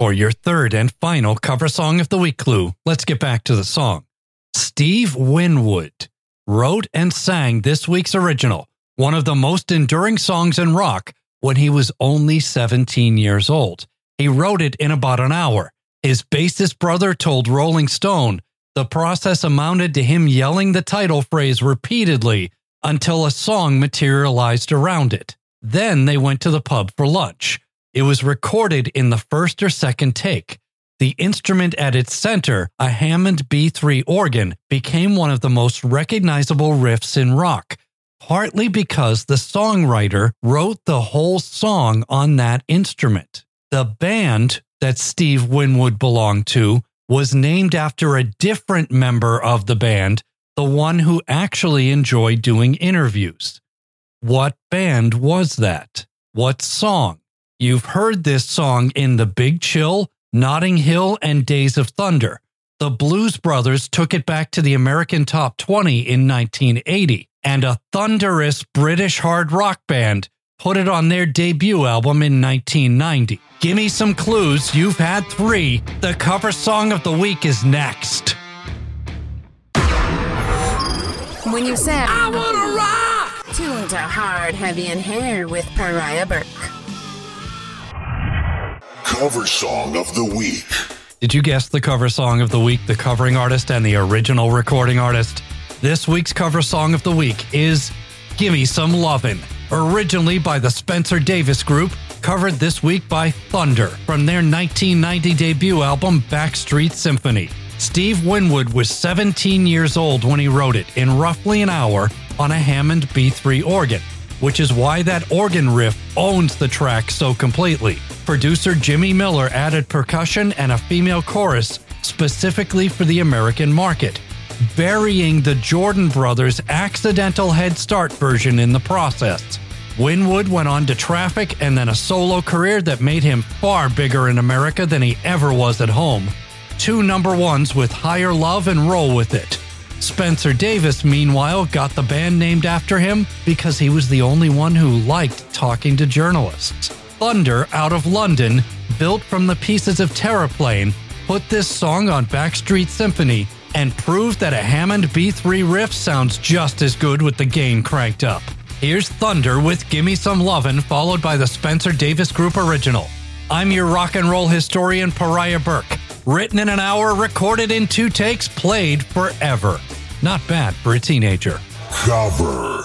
For your third and final cover song of the week clue, let's get back to the song. Steve Winwood wrote and sang this week's original, one of the most enduring songs in rock, when he was only 17 years old. He wrote it in about an hour. His bassist brother told Rolling Stone the process amounted to him yelling the title phrase repeatedly until a song materialized around it. Then they went to the pub for lunch. It was recorded in the first or second take. The instrument at its center, a Hammond B3 organ, became one of the most recognizable riffs in rock, partly because the songwriter wrote the whole song on that instrument. The band that Steve Winwood belonged to was named after a different member of the band, the one who actually enjoyed doing interviews. What band was that? What song? You've heard this song in The Big Chill, Notting Hill, and Days of Thunder. The Blues Brothers took it back to the American Top 20 in 1980, and a thunderous British hard rock band put it on their debut album in 1990. Gimme some clues. You've had 3. The cover song of the week is next. When you say I wanna rock, tune to Hard, Heavy, and Hair with Pariah Burke. Cover song of the week. Did you guess the cover song of the week, the covering artist and the original recording artist? This week's cover song of the week is Gimme Some Lovin', originally by the Spencer Davis Group, covered this week by Thunder from their 1990 debut album Backstreet Symphony. Steve Winwood was 17 years old when he wrote it in roughly an hour on a Hammond B3 organ, which is why that organ riff owns the track so completely. Producer Jimmy Miller added percussion and a female chorus specifically for the American market, burying the Jordan Brothers' accidental Head Start version in the process. Winwood went on to Traffic and then a solo career that made him far bigger in America than he ever was at home. 2 number 1s with Higher Love and Roll With It. Spencer Davis, meanwhile, got the band named after him because he was the only one who liked talking to journalists. Thunder, out of London, built from the pieces of Terraplane, put this song on Backstreet Symphony and proved that a Hammond B3 riff sounds just as good with the gain cranked up. Here's Thunder with Gimme Some Lovin', followed by the Spencer Davis Group original. I'm your rock and roll historian, Pariah Burke. Written in an hour, recorded in 2 takes, played forever. Not bad for a teenager. Cover.